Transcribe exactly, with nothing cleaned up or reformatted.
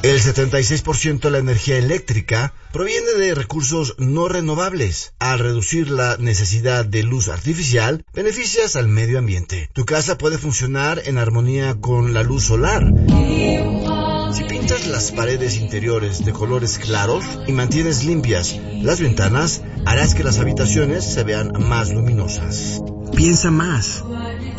El setenta y seis por ciento de la energía eléctrica proviene de recursos no renovables. Al reducir la necesidad de luz artificial, beneficias al medio ambiente. Tu casa puede funcionar en armonía con la luz solar. Si pintas las paredes interiores de colores claros y mantienes limpias las ventanas, harás que las habitaciones se vean más luminosas. Piensa más.